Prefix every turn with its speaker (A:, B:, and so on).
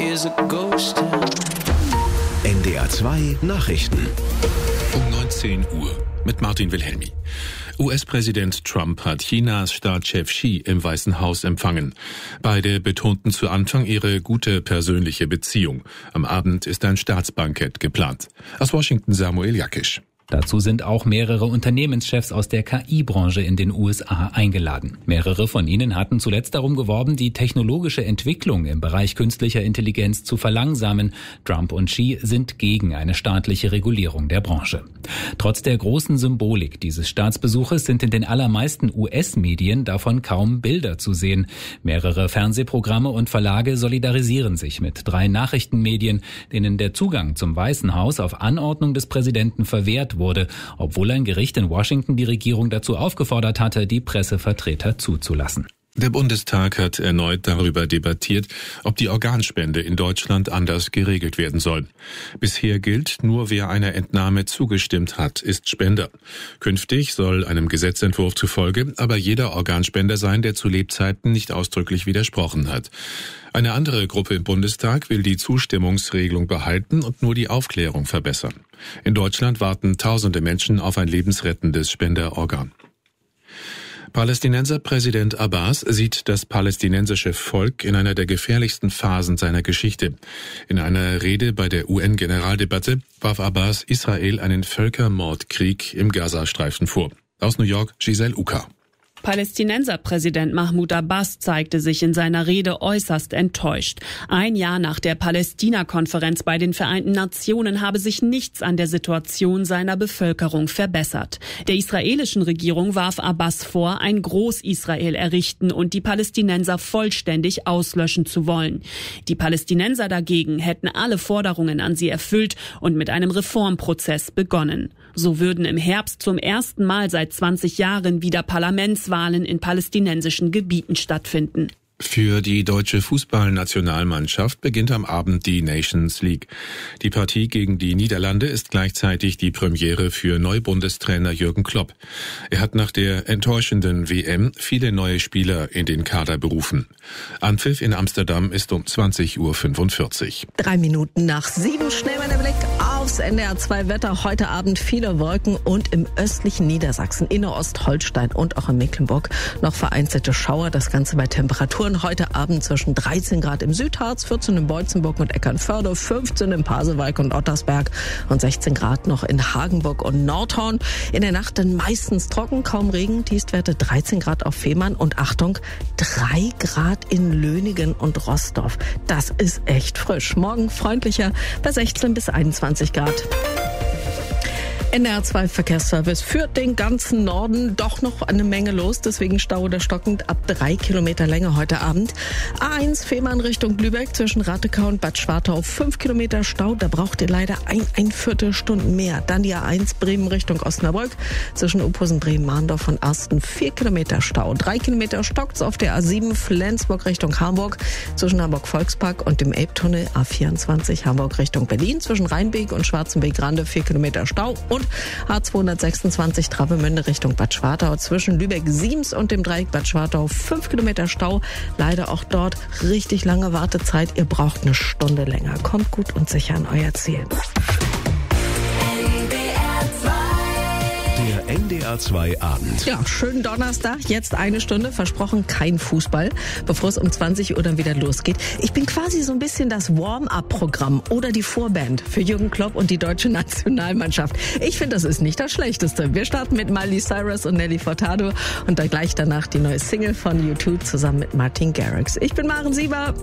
A: is a ghost town.
B: NDR 2 Nachrichten.
C: Um 19 Uhr mit Martin Wilhelmi. US-Präsident Trump hat Chinas Staatschef Xi im Weißen Haus empfangen. Beide betonten zu Anfang ihre gute persönliche Beziehung. Am Abend ist ein Staatsbankett geplant. Aus Washington Samuel Jakisch.
D: Dazu sind auch mehrere Unternehmenschefs aus der KI-Branche in den USA eingeladen. Mehrere von ihnen hatten zuletzt darum geworben, die technologische Entwicklung im Bereich künstlicher Intelligenz zu verlangsamen. Trump und Xi sind gegen eine staatliche Regulierung der Branche. Trotz der großen Symbolik dieses Staatsbesuches sind in den allermeisten US-Medien davon kaum Bilder zu sehen. Mehrere Fernsehprogramme und Verlage solidarisieren sich mit 3 Nachrichtenmedien, denen der Zugang zum Weißen Haus auf Anordnung des Präsidenten verwehrt wurde, obwohl ein Gericht in Washington die Regierung dazu aufgefordert hatte, die Pressevertreter zuzulassen.
C: Der Bundestag hat erneut darüber debattiert, ob die Organspende in Deutschland anders geregelt werden soll. Bisher gilt, nur wer einer Entnahme zugestimmt hat, ist Spender. Künftig soll einem Gesetzentwurf zufolge aber jeder Organspender sein, der zu Lebzeiten nicht ausdrücklich widersprochen hat. Eine andere Gruppe im Bundestag will die Zustimmungsregelung behalten und nur die Aufklärung verbessern. In Deutschland warten tausende Menschen auf ein lebensrettendes Spenderorgan. Palästinenser Präsident Abbas sieht das palästinensische Volk in einer der gefährlichsten Phasen seiner Geschichte. In einer Rede bei der UN-Generaldebatte warf Abbas Israel einen Völkermordkrieg im Gazastreifen vor. Aus New York, Giselle Uka.
E: Palästinenser-Präsident Mahmoud Abbas zeigte sich in seiner Rede äußerst enttäuscht. Ein Jahr nach der Palästina-Konferenz bei den Vereinten Nationen habe sich nichts an der Situation seiner Bevölkerung verbessert. Der israelischen Regierung warf Abbas vor, ein Groß-Israel errichten und die Palästinenser vollständig auslöschen zu wollen. Die Palästinenser dagegen hätten alle Forderungen an sie erfüllt und mit einem Reformprozess begonnen. So würden im Herbst zum ersten Mal seit 20 Jahren wieder Parlamentswahlen in palästinensischen Gebieten stattfinden.
C: Für die deutsche Fußballnationalmannschaft beginnt am Abend die Nations League. Die Partie gegen die Niederlande ist gleichzeitig die Premiere für Neubundestrainer Jürgen Klopp. Er hat nach der enttäuschenden WM viele neue Spieler in den Kader berufen. Anpfiff in Amsterdam ist um 20:45 Uhr.
F: 3 Minuten nach 7, schnell mal der Blick aufs NDR 2 Wetter. Heute Abend viele Wolken und im östlichen Niedersachsen, Innerostholstein und auch in Mecklenburg noch vereinzelte Schauer. Das Ganze bei Temperaturen heute Abend zwischen 13 Grad im Südharz, 14 in Beutzenburg und Eckernförde, 15 in Pasewalk und Ottersberg und 16 Grad noch in Hagenburg und Nordhorn. In der Nacht dann meistens trocken, kaum Regen, Tiefstwerte 13 Grad auf Fehmarn und Achtung, 3 Grad in Löningen und Rostow. Das ist echt frisch. Morgen freundlicher bei 16 bis 21 Grad. NDR 2 Verkehrsservice führt den ganzen Norden, doch noch eine Menge los, deswegen Stau oder stockend ab 3 Kilometer Länge heute Abend. A1 Fehmarn Richtung Lübeck zwischen Rattekau und Bad Schwartau 5 Kilometer Stau, da braucht ihr leider ein Viertelstunden mehr. Dann die A1 Bremen Richtung Osnabrück zwischen Uphusen, Bremen, Mahndorf von Arsten 4 Kilometer Stau. 3 Kilometer stockt's auf der A7 Flensburg Richtung Hamburg zwischen Hamburg Volkspark und dem Elbtunnel. A24 Hamburg Richtung Berlin zwischen Rheinbeek und Schwarzenbeek-Rande 4 Kilometer Stau und A226 Travemünde Richtung Bad Schwartau zwischen Lübeck-Siems und dem Dreieck Bad Schwartau 5 Kilometer Stau. Leider auch dort richtig lange Wartezeit. Ihr braucht eine Stunde länger. Kommt gut und sicher an euer Ziel.
B: Der NDR 2 Abend.
F: Ja, schönen Donnerstag. Jetzt eine Stunde. Versprochen kein Fußball, bevor es um 20 Uhr dann wieder losgeht. Ich bin quasi so ein bisschen das Warm-up-Programm oder die Vorband für Jürgen Klopp und die deutsche Nationalmannschaft. Ich finde, das ist nicht das Schlechteste. Wir starten mit Miley Cyrus und Nelly Furtado und dann gleich danach die neue Single von U2 zusammen mit Martin Garrix. Ich bin Maren Sieber.